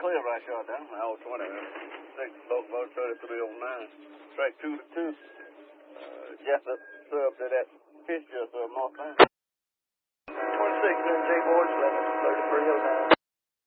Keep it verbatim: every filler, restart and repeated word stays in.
clear I shot down. Hour twenty. Six boat boat thirty-three oh nine. Track two to two. Uh, Jessup served to that fish just uh, North Line. twenty-six, J boy.